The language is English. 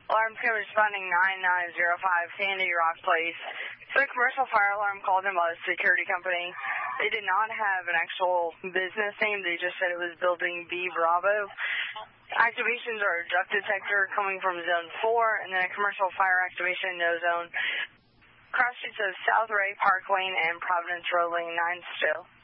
Alarm code responding 9905 Sandy Rock Place. So a commercial fire alarm called in by the security company. They did not have an actual business name. They just said it was Building B Bravo. Activations are a duct detector coming from Zone 4, and then a commercial fire activation no zone. Cross streets of South Ray Park Lane and Providence Road Lane 9 still.